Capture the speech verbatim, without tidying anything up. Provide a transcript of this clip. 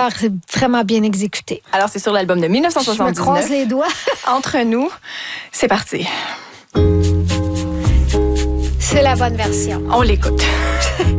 guitare, c'est vraiment bien exécuté. Alors, c'est sur l'album de dix-neuf cent soixante-dix-neuf. Je me croise les doigts. Entre nous, c'est parti. C'est la bonne version. On l'écoute.